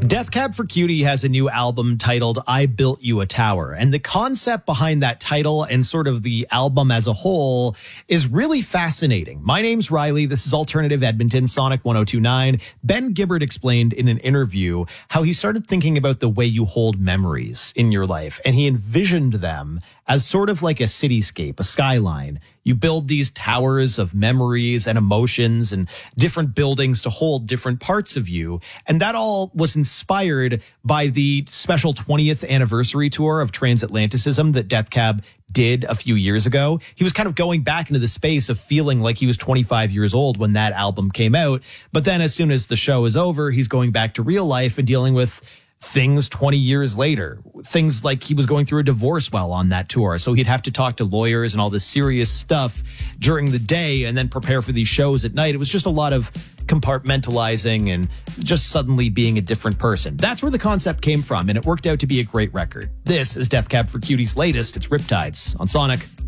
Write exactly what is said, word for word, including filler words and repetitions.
Death Cab for Cutie has a new album titled I Built You a Tower. And the concept behind that title and sort of the album as a whole is really fascinating. My name's Riley. This is Alternative Edmonton, Sonic one oh two point nine. Ben Gibbard explained in an interview how he started thinking about the way you hold memories in your life. And he envisioned them as sort of like a cityscape, a skyline. You build these towers of memories and emotions and different buildings to hold different parts of you. And that all was inspired by the special twentieth anniversary tour of Transatlanticism that Death Cab did a few years ago. He was kind of going back into the space of feeling like he was twenty-five years old when that album came out. But then as soon as the show is over, he's going back to real life and dealing with things twenty years later, things like he was going through a divorce while on that tour. So he'd have to talk to lawyers and all this serious stuff during the day and then prepare for these shows at night. It was just a lot of compartmentalizing and just suddenly being a different person. That's where the concept came from, and it worked out to be a great record. This is Death Cab for Cutie's latest. It's Riptides on Sonic.